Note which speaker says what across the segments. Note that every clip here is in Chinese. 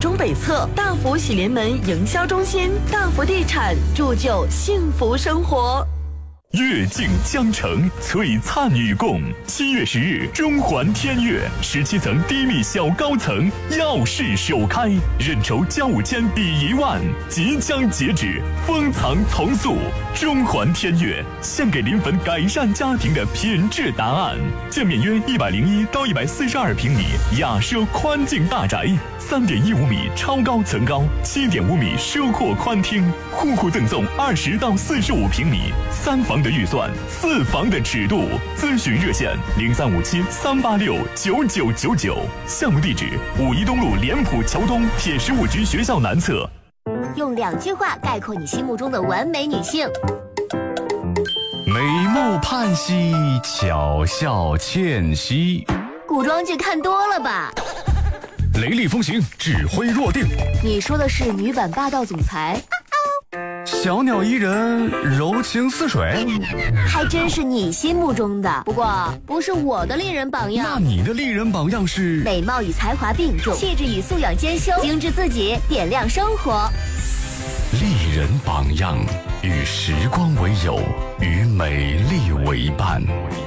Speaker 1: 中北侧，大福喜临门营销中心，大福地产铸就幸福生活。
Speaker 2: 阅尽江城，璀璨与共。7月10日，中环天悦17层低密小高层耀世首开，认筹交5千抵1万，即将截止，封藏从速。中环天悦献给临汾改善家庭的品质答案。建面约101到142平米雅奢宽境大宅，3.15米超高层高，7.5米奢阔宽厅，户户赠送20到45平米3房的预算，4房的尺度。咨询热线0357-386-9999。项目地址5一东路莲浦桥东铁15局学校南侧。
Speaker 3: 用2句话概括你心目中的完美女性：
Speaker 4: 美貌盼兮，巧笑倩兮。
Speaker 3: 古装剧看多了吧？
Speaker 4: 雷厉风行，指挥若定。
Speaker 3: 你说的是女版霸道总裁？
Speaker 4: 小鸟依人，柔情似水。
Speaker 3: 还真是你心目中的，不过不是我的丽人榜样。
Speaker 4: 那你的丽人榜样是？
Speaker 3: 美貌与才华并重，气质与素养兼修，精致自己，点亮生活。
Speaker 4: 丽人榜样，与时光为友，与美丽为伴。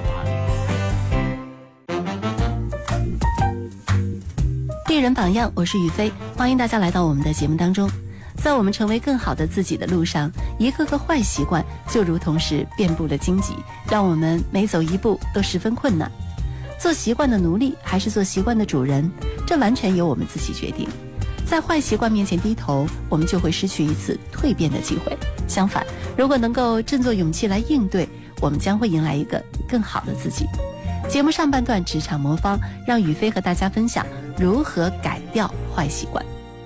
Speaker 5: 丽人榜样，我是雨飞，欢迎大家来到我们的节目当中。在我们成为更好的自己的路上，一个个坏习惯就如同是遍布了荆棘，让我们每走一步都十分困难。做习惯的奴隶还是做习惯的主人，这完全由我们自己决定。在坏习惯面前低头，我们就会失去一次蜕变的机会。相反，如果能够振作勇气来应对，我们将会迎来一个更好的自己。节目上半段职场魔方，让雨飞和大家分享如何改掉坏习惯。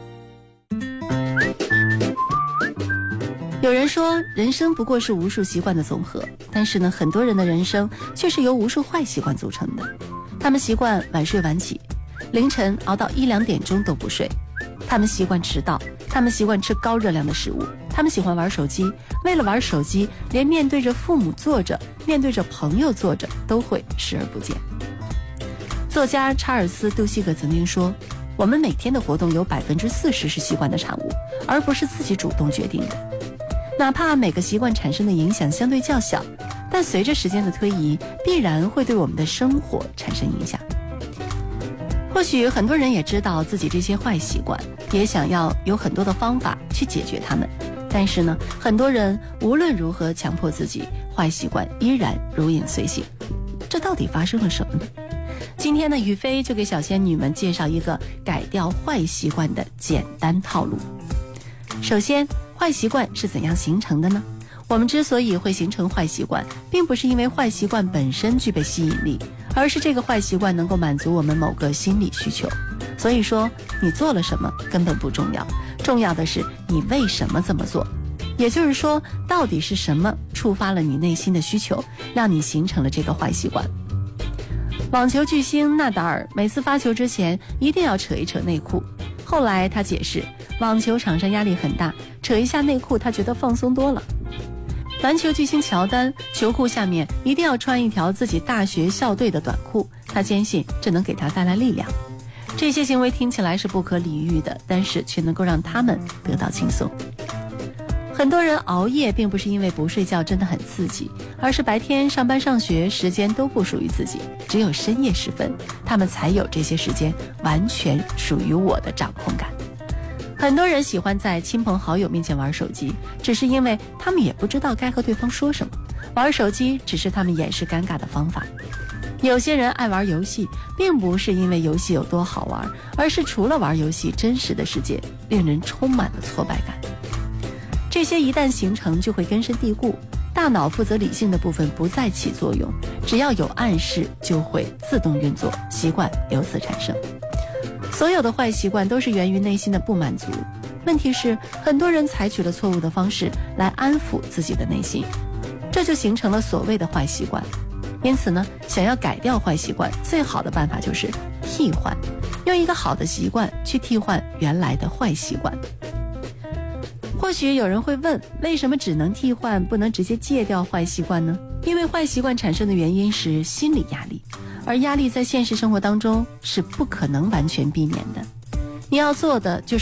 Speaker 5: 有人说，人生不过是无数习惯的总和，但是呢，很多人的人生却是由无数坏习惯组成的。他们习惯晚睡晚起，凌晨熬到1、2点钟都不睡。他们习惯迟到，他们习惯吃高热量的食物，他们喜欢玩手机，为了玩手机，连面对着父母坐着，面对着朋友坐着，都会视而不见。作家查尔斯·杜西格曾经说，我们每天的活动有40%是习惯的产物，而不是自己主动决定的。哪怕每个习惯产生的影响相对较小，但随着时间的推移，必然会对我们的生活产生影响。或许很多人也知道自己这些坏习惯，也想要有很多的方法去解决它们，但是呢，很多人无论如何强迫自己，坏习惯依然如影随形。这到底发生了什么呢？今天呢，雨飞就给小仙女们介绍一个改掉坏习惯的简单套路。首先，坏习惯是怎样形成的呢？我们之所以会形成坏习惯，并不是因为坏习惯本身具备吸引力，而是这个坏习惯能够满足我们某个心理需求。所以说，你做了什么根本不重要，重要的是你为什么这么做。也就是说，到底是什么触发了你内心的需求，让你形成了这个坏习惯。网球巨星纳达尔每次发球之前一定要扯一扯内裤，后来他解释，网球场上压力很大，扯一下内裤他觉得放松多了。篮球巨星乔丹球裤下面一定要穿一条自己大学校队的短裤，他坚信这能给他带来力量。这些行为听起来是不可理喻的，但是却能够让他们得到轻松。很多人熬夜并不是因为不睡觉真的很刺激，而是白天上班上学时间都不属于自己，只有深夜时分，他们才有这些时间完全属于我的掌控感。很多人喜欢在亲朋好友面前玩手机，只是因为他们也不知道该和对方说什么，玩手机只是他们掩饰尴尬的方法。有些人爱玩游戏，并不是因为游戏有多好玩，而是除了玩游戏，真实的世界令人充满了挫败感。这些一旦形成就会根深蒂固，大脑负责理性的部分不再起作用，只要有暗示就会自动运作，习惯由此产生。所有的坏习惯都是源于内心的不满足，问题是很多人采取了错误的方式来安抚自己的内心，这就形成了所谓的坏习惯。因此呢，想要改掉坏习惯，最好的办法就是替换，用一个好的习惯去替换原来的坏习惯。或许有人会问，为什么只能替换，不能直接戒掉坏习惯呢？因为坏习惯产生的原因是心理压力，而压力在现实生活当中是不可能完全避免的。你要做的就是